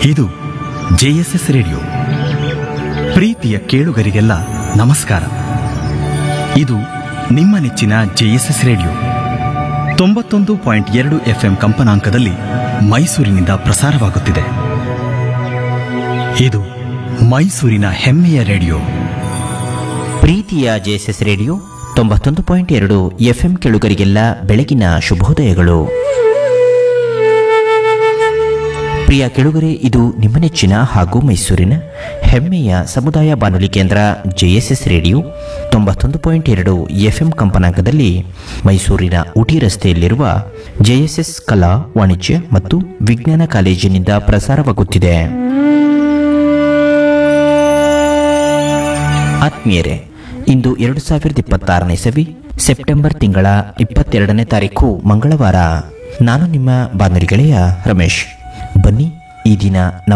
ಇದು JSS radio. ಪ್ರೀತಿಯ ಕೇಳುಗರಿಗೆಲ್ಲ ನಮಸ್ಕಾರ. ಇದು ನಿಮ್ಮ ನೆಚ್ಚಿನ ಜೆಎಸ್ಎಸ್ ರೇಡಿಯೋ 91.2 FM ಕಂಪನಾಂಕದಲ್ಲಿ ಮೈಸೂರಿನಿಂದ ಪ್ರಸಾರವಾಗುತ್ತಿದೆ. ಇದು ಮೈಸೂರಿನ ಹೆಮ್ಮೆಯ ರೇಡಿಯೋ. ಪ್ರೀತಿಯ ಜೆಎಸ್ಎಸ್ ರೇಡಿಯೋ 91.2 FM ಕೇಳುಗರಿಗೆಲ್ಲ ಬೆಳಗಿನ ಶುಭೋದಯಗಳು. ಪ್ರಿಯ ಕೆಳುಗರೆ, ಇದು ನಿಮ್ಮ ನೆಚ್ಚಿನ ಹಾಗೂ ಮೈಸೂರಿನ ಹೆಮ್ಮೆಯ ಸಮುದಾಯ ಬಾನುಲಿ ಕೇಂದ್ರ ಜೆಎಸ್ಎಸ್ ರೇಡಿಯೋ 91.2 FM ಕಂಪನಾಂಕದಲ್ಲಿ ಮೈಸೂರಿನ ಊಟಿ ರಸ್ತೆಯಲ್ಲಿರುವ ಜೆಎಸ್ಎಸ್ ಕಲಾ, ವಾಣಿಜ್ಯ ಮತ್ತು ವಿಜ್ಞಾನ ಕಾಲೇಜಿನಿಂದ ಪ್ರಸಾರವಾಗುತ್ತಿದೆ. ಆತ್ಮೀಯರೇ, ಇಂದು 2026ನೇ ಇಸವಿ ಸೆಪ್ಟೆಂಬರ್ ತಿಂಗಳ 22ನೇ ತಾರೀಕು ಮಂಗಳವಾರ. ನಾನು ನಿಮ್ಮ ಬಾನುಲಿ ಗೆಳೆಯ ರಮೇಶ್. ಬನ್ನಿ, ಈ ದಿನ